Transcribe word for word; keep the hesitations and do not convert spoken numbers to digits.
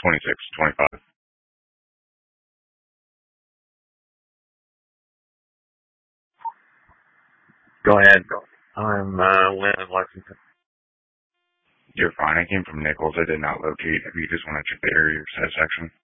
twenty-six, twenty-five. Go ahead. I'm uh, Lynn in Lexington. You're fine. I came from Nichols. I did not locate. If you just want to check the area of satisfaction.